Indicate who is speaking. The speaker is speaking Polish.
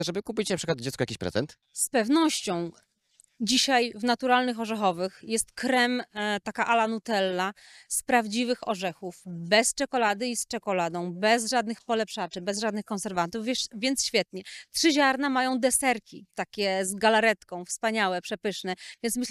Speaker 1: żeby kupić na przykład dziecku jakiś prezent?
Speaker 2: Z pewnością. Dzisiaj w naturalnych orzechowych jest krem taka à la Nutella z prawdziwych orzechów, bez czekolady i z czekoladą, bez żadnych polepszaczy, bez żadnych konserwantów, więc świetnie. 3 ziarna mają deserki, takie z galaretką, wspaniałe, przepyszne, więc myślę,